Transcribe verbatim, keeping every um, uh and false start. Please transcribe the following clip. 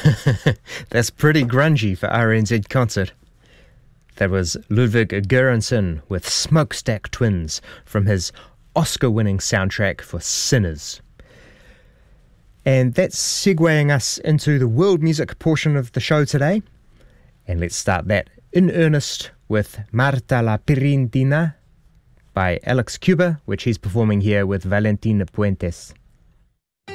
That's pretty grungy for R N Z Concert. That was Ludwig Göransson with Smokestack Twins from his Oscar-winning soundtrack for Sinners. And that's segueing us into the world music portion of the show today. And let's start that in earnest with Marta la Pirindina by Alex Cuba, which he's performing here with Valentina Puentes.